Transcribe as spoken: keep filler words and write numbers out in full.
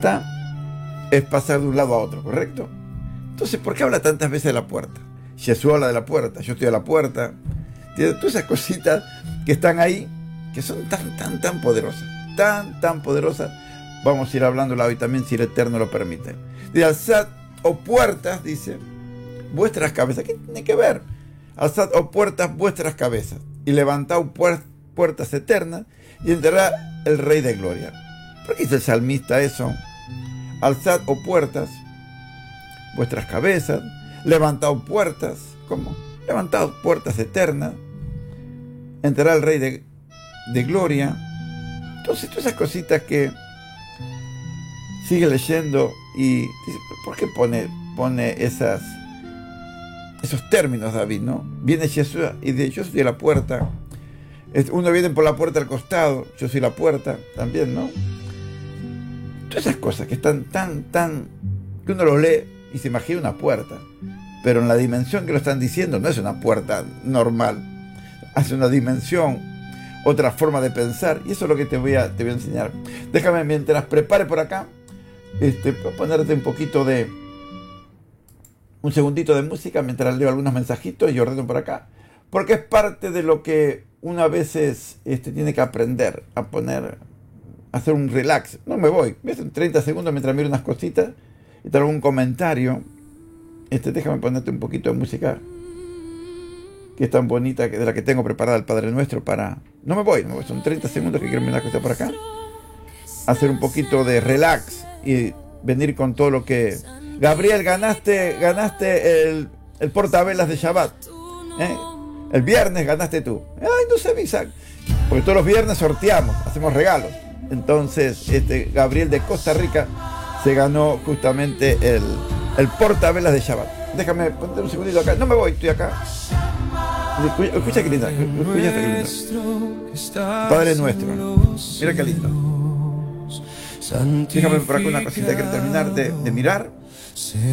está, es pasar de un lado a otro, ¿correcto? Entonces, ¿por qué habla tantas veces de la puerta? Jesús habla de la puerta, yo estoy a la puerta. Tiene todas esas cositas que están ahí, que son tan, tan, tan poderosas, tan, tan poderosas. Vamos a ir hablándola hoy también, si el Eterno lo permite. Dice, alzad, o puertas, dice, vuestras cabezas. ¿Qué tiene que ver? Alzad, o puertas, vuestras cabezas, y levantad puer puertas eternas, y entrará el Rey de Gloria. ¿Por qué dice el salmista eso? Alzad, o puertas, vuestras cabezas, levantad puertas. ¿Cómo? Levantad puertas eternas, entrará el Rey de, de Gloria. Entonces, todas esas cositas que sigue leyendo y dice, ¿por qué pone, pone esas, esos términos, David, no? Viene Jesús y dice, yo soy la puerta. Uno viene por la puerta al costado, yo soy la puerta también, ¿no? Todas esas cosas que están tan, tan, que uno lo lee y se imagina una puerta, pero en la dimensión que lo están diciendo no es una puerta normal, hace una dimensión, otra forma de pensar, y eso es lo que te voy a, te voy a enseñar. Déjame, mientras prepare por acá, este, ponerte un poquito de, un segundito de música, mientras leo algunos mensajitos y ordeno por acá, porque es parte de lo que una veces este, tiene que aprender a poner, a hacer un relax. No me voy, voy a hacer treinta segundos mientras miro unas cositas y te hago un comentario. Este, déjame ponerte un poquito de música que es tan bonita, que de la que tengo preparada el Padre Nuestro para... No me voy, no me voy, son treinta segundos que quiero mirar una cosa por acá. Hacer un poquito de relax y venir con todo lo que... Gabriel, ganaste, ganaste el, el portavelas de Shabbat. ¿Eh? El viernes ganaste tú. Ay, no sé, Isaac. Porque todos los viernes sorteamos, hacemos regalos. Entonces, este Gabriel de Costa Rica se ganó justamente el, el portavelas de Shabbat. Déjame ponerte un segundito acá. No me voy, estoy acá. Escucha, escucha qué linda. Escucha qué linda. Padre Nuestro. Mira qué lindo. Déjame por acá una cosita que quiero terminar de, de mirar.